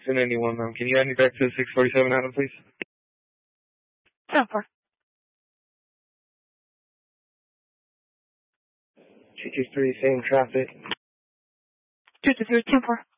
1091, can you add me back to 647 Adam, please? 10-4. 223, same traffic. 223, 10-4.